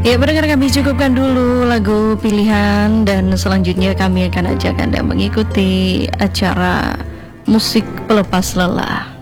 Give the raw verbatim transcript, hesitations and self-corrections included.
Ya, pendengar, kami cukupkan dulu lagu pilihan dan selanjutnya kami akan ajak Anda mengikuti acara musik pelepas lelah.